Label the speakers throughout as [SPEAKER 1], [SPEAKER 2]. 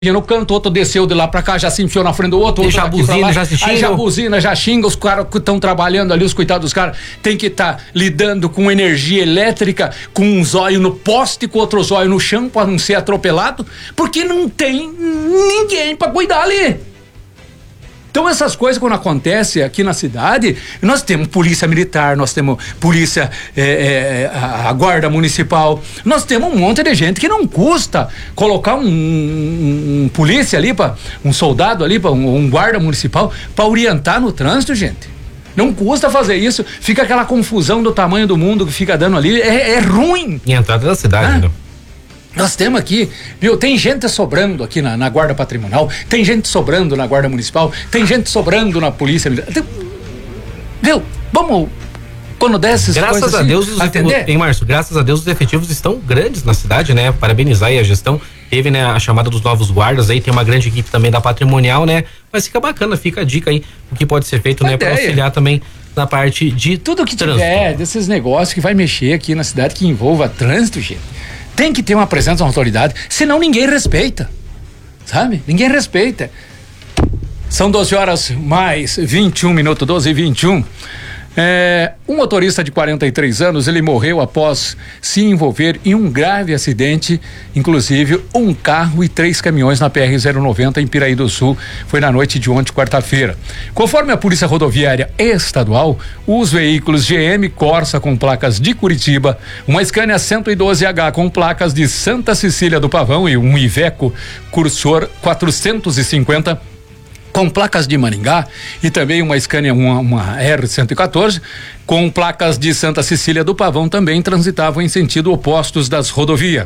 [SPEAKER 1] no canto, outro desceu de lá pra cá, já se enfiou na frente do outro,
[SPEAKER 2] já buzina, já se xinga.
[SPEAKER 1] Aí já buzina, já xinga, os caras que estão trabalhando ali, os coitados dos caras, tem que estar lidando com energia elétrica, com um zóio no poste, com outro zóio no chão, pra não ser atropelado, porque não tem ninguém pra cuidar ali. Então essas coisas quando acontecem aqui na cidade, nós temos polícia militar, nós temos polícia, a guarda municipal, nós temos um monte de gente que não custa colocar um polícia ali, um soldado ali, um guarda municipal para orientar no trânsito, gente. Não custa fazer isso, fica aquela confusão do tamanho do mundo que fica dando ali, é ruim.
[SPEAKER 2] E a entrada da cidade, né?
[SPEAKER 1] Nós temos aqui, viu, tem gente sobrando aqui na guarda patrimonial, tem gente sobrando na guarda municipal, tem gente sobrando na polícia militar. Viu, vamos, quando desses
[SPEAKER 2] graças a Deus, Márcio, graças a Deus os efetivos estão grandes na cidade, né? Parabenizar aí a gestão, teve, né, a chamada dos novos guardas aí, tem uma grande equipe também da patrimonial, né? Mas fica bacana, fica a dica aí, o que pode ser feito, né, para auxiliar também na parte de
[SPEAKER 1] tudo que
[SPEAKER 2] trânsito.
[SPEAKER 1] Tiver desses negócios que vai mexer aqui na cidade que envolva trânsito, gente. Tem que ter uma presença da autoridade, senão ninguém respeita, sabe? Ninguém respeita. São 12 horas mais 21 minutos, 12h21. Um motorista de 43 anos, ele morreu após se envolver em um grave acidente, inclusive um carro e 3 caminhões na PR-090 em Piraí do Sul, foi na noite de ontem, quarta-feira. Conforme a Polícia Rodoviária Estadual, os veículos GM Corsa com placas de Curitiba, uma Scania 112H com placas de Santa Cecília do Pavão e um Iveco Cursor 450 com placas de Maringá e também uma Scania, uma R114 com placas de Santa Cecília do Pavão também transitavam em sentido opostos da rodovia.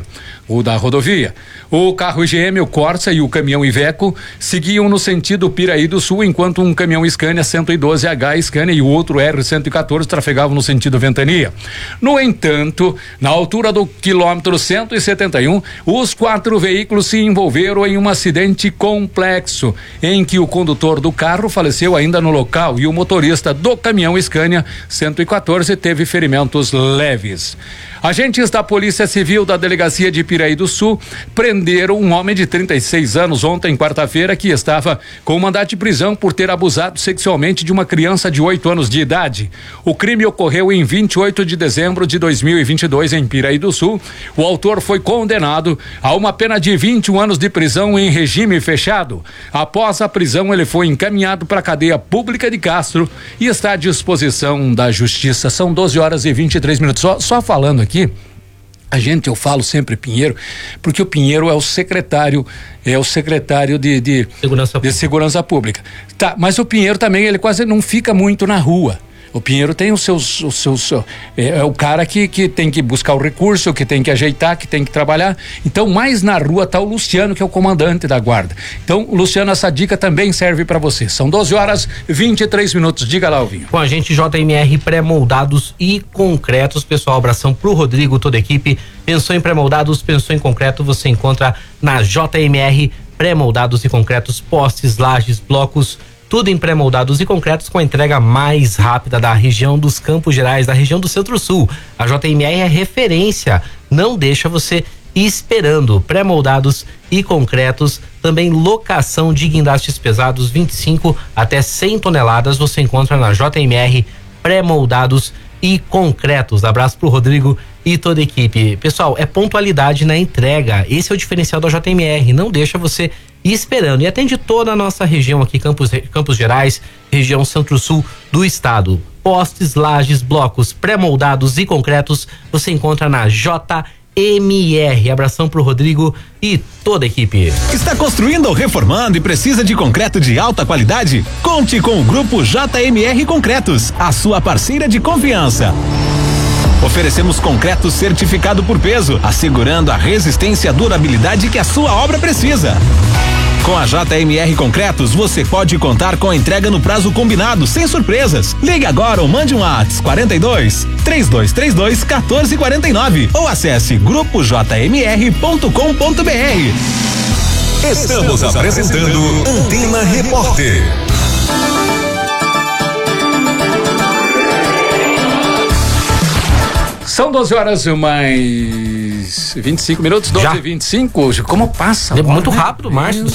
[SPEAKER 1] O carro GM, o Corsa e o caminhão Iveco seguiam no sentido Piraí do Sul, enquanto um caminhão Scania 112H Scania e o outro R114 trafegavam no sentido Ventania. No entanto, na altura do quilômetro 171, os 4 veículos se envolveram em um acidente complexo, em que o condutor do carro faleceu ainda no local e o motorista do caminhão Scania 114 teve ferimentos leves. Agentes da Polícia Civil da Delegacia de Piraí do Sul prenderam um homem de 36 anos ontem, quarta-feira, que estava com mandado de prisão por ter abusado sexualmente de uma criança de 8 anos de idade. O crime ocorreu em 28 de dezembro de 2022 em Piraí do Sul. O autor foi condenado a uma pena de 21 anos de prisão em regime fechado. Após a prisão, ele foi encaminhado para a cadeia pública de Castro e está à disposição da Justiça. São 12 horas e 23 minutos. Só falando aqui, eu falo sempre Pinheiro, porque o Pinheiro é o secretário de segurança pública. Tá, mas o Pinheiro também, ele quase não fica muito na rua. O Pinheiro tem os seus é o cara que tem que buscar o recurso, que tem que ajeitar, que tem que trabalhar. Então, mais na rua tá o Luciano, que é o comandante da guarda. Então, Luciano, essa dica também serve para você. São 12 horas 23 minutos. Diga lá, Alvinho.
[SPEAKER 2] Com a gente, JMR pré-moldados e concretos. Pessoal, abração pro Rodrigo, toda a equipe. Pensou em pré-moldados, pensou em concreto, você encontra na JMR pré-moldados e concretos, postes, lajes, blocos, tudo em pré-moldados e concretos com a entrega mais rápida da região dos Campos Gerais, da região do Centro-Sul. A JMR é referência, não deixa você esperando. Pré-moldados e concretos, também locação de guindastes pesados 25 até 100 toneladas, você encontra na JMR pré-moldados e concretos. Abraço pro Rodrigo e toda a equipe. Pessoal, é pontualidade na entrega. Esse é o diferencial da JMR, não deixa você esperando, e atende toda a nossa região aqui, Campos Gerais, região Centro-Sul do estado. Postes, lajes, blocos pré-moldados e concretos, você encontra na JMR. Abração pro Rodrigo e toda a equipe.
[SPEAKER 3] Está construindo ou reformando e precisa de concreto de alta qualidade? Conte com o Grupo JMR Concretos, a sua parceira de confiança. Oferecemos concreto certificado por peso, assegurando a resistência e a durabilidade que a sua obra precisa. Com a JMR Concretos, você pode contar com a entrega no prazo combinado, sem surpresas. Ligue agora ou mande um WhatsApp 42 3232 1449 ou acesse grupojmr.com.br.
[SPEAKER 4] Estamos apresentando Antena Repórter.
[SPEAKER 1] São 12 horas mais mais 25 minutos, 12h25. Como passa?
[SPEAKER 2] É muito rápido, Márcio.